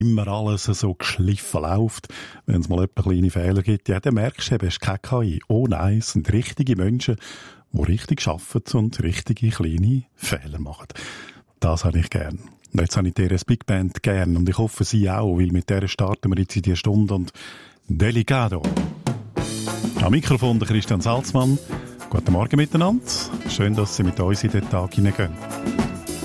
immer alles so geschliffen läuft, wenn es mal etwa kleine Fehler gibt, ja, dann merkst du, es ist keine KI. Oh nein, es sind richtige Menschen, die richtig arbeiten und richtige kleine Fehler machen. Das habe ich gern. Und jetzt habe ich DRS Big Band gern und ich hoffe, Sie auch, weil mit der starten wir jetzt in die Stunde und Delicado. Am Mikrofon der Christian Salzmann. Guten Morgen miteinander. Schön, dass Sie mit uns in den Tag hineingehen.